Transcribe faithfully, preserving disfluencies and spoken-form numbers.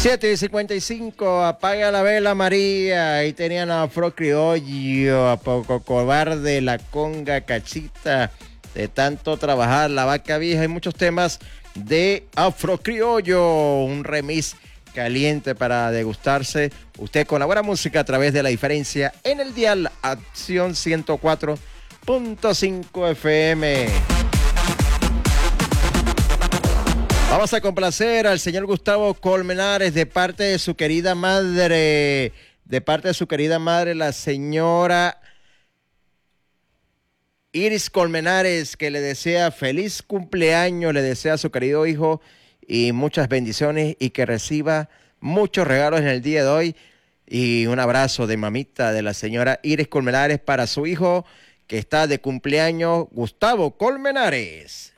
siete y cincuenta y cinco, apaga la vela María. Ahí tenían a Afro Criollo, a Poco Cobarde, La Conga, Cachita, de tanto trabajar, La Vaca Vieja y muchos temas de Afro Criollo. Un remix caliente para degustarse. Usted con la buena música a través de La Diferencia en el dial Acción ciento cuatro punto cinco F M. Vamos a complacer al señor Gustavo Colmenares de parte de su querida madre, de parte de su querida madre, la señora Iris Colmenares, que le desea feliz cumpleaños, le desea a su querido hijo y muchas bendiciones y que reciba muchos regalos en el día de hoy. Y un abrazo de mamita de la señora Iris Colmenares para su hijo que está de cumpleaños, Gustavo Colmenares.